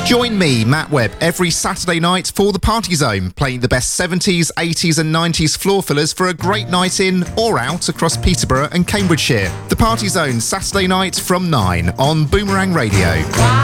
Join me, Matt Webb, every Saturday night for The Party Zone, playing the best 70s, 80s and 90s floor fillers for a great night in or out across Peterborough and Cambridgeshire. The Party Zone, Saturday night from 9 on Boomerang Radio.